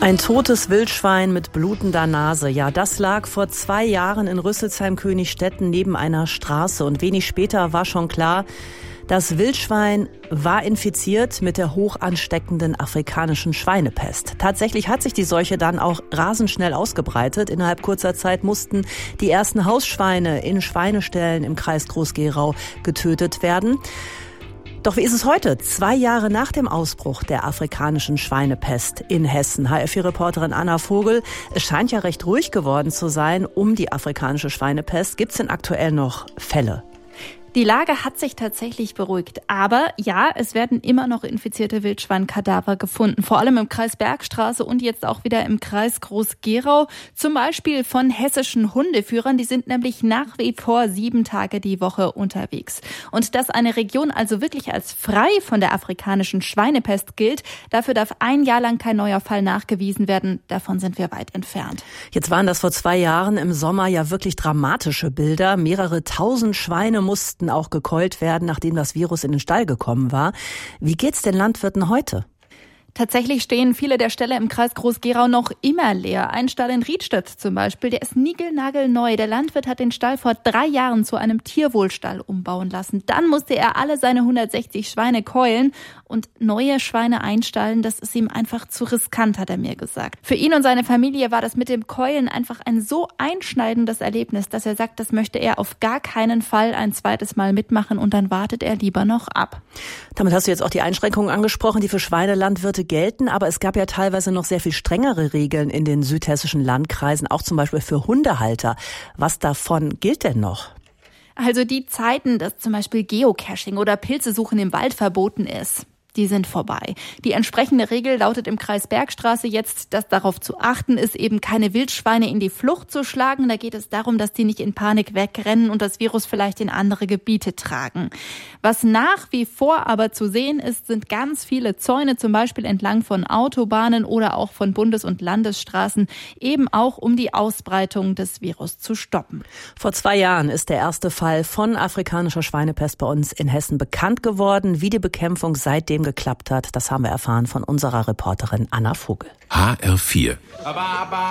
Ein totes Wildschwein mit blutender Nase. Ja, das lag vor 2 Jahren in Rüsselsheim-Königsstetten neben einer Straße. Und wenig später war schon klar, das Wildschwein war infiziert mit der hoch ansteckenden afrikanischen Schweinepest. Tatsächlich hat sich die Seuche dann auch rasend schnell ausgebreitet. Innerhalb kurzer Zeit mussten die ersten Hausschweine in Schweineställen im Kreis Groß-Gerau getötet werden. Doch wie ist es heute, 2 Jahre nach dem Ausbruch der afrikanischen Schweinepest in Hessen? HR4-Reporterin Anna Vogel, es scheint ja recht ruhig geworden zu sein um die afrikanische Schweinepest. Gibt es denn aktuell noch Fälle? Die Lage hat sich tatsächlich beruhigt. Aber ja, es werden immer noch infizierte Wildschweinkadaver gefunden. Vor allem im Kreis Bergstraße und jetzt auch wieder im Kreis Groß-Gerau. Zum Beispiel von hessischen Hundeführern. Die sind nämlich nach wie vor 7 Tage die Woche unterwegs. Und dass eine Region also wirklich als frei von der afrikanischen Schweinepest gilt, dafür darf 1 Jahr lang kein neuer Fall nachgewiesen werden. Davon sind wir weit entfernt. Jetzt waren das vor 2 Jahren im Sommer ja wirklich dramatische Bilder. Mehrere tausend Schweine mussten auch gekeult werden, nachdem das Virus in den Stall gekommen war. Wie geht's den Landwirten heute? Tatsächlich stehen viele der Ställe im Kreis Groß-Gerau noch immer leer. Ein Stall in Riedstedt zum Beispiel, der ist niegelnagelneu. Der Landwirt hat den Stall vor 3 Jahren zu einem Tierwohlstall umbauen lassen. Dann musste er alle seine 160 Schweine keulen und neue Schweine einstallen. Das ist ihm einfach zu riskant, hat er mir gesagt. Für ihn und seine Familie war das mit dem Keulen einfach ein so einschneidendes Erlebnis, dass er sagt, das möchte er auf gar keinen Fall ein zweites Mal mitmachen und dann wartet er lieber noch ab. Damit hast du jetzt auch die Einschränkungen angesprochen, die für Schweinelandwirte gelten, aber es gab ja teilweise noch sehr viel strengere Regeln in den südhessischen Landkreisen, auch zum Beispiel für Hundehalter. Was davon gilt denn noch? Also die Zeiten, dass zum Beispiel Geocaching oder Pilzesuchen im Wald verboten ist, die sind vorbei. Die entsprechende Regel lautet im Kreis Bergstraße jetzt, dass darauf zu achten ist, eben keine Wildschweine in die Flucht zu schlagen. Da geht es darum, dass die nicht in Panik wegrennen und das Virus vielleicht in andere Gebiete tragen. Was nach wie vor aber zu sehen ist, sind ganz viele Zäune, zum Beispiel entlang von Autobahnen oder auch von Bundes- und Landesstraßen, eben auch um die Ausbreitung des Virus zu stoppen. Vor 2 Jahren ist der erste Fall von afrikanischer Schweinepest bei uns in Hessen bekannt geworden. Wie die Bekämpfung seitdem geklappt hat, das haben wir erfahren von unserer Reporterin Anna Vogel. HR4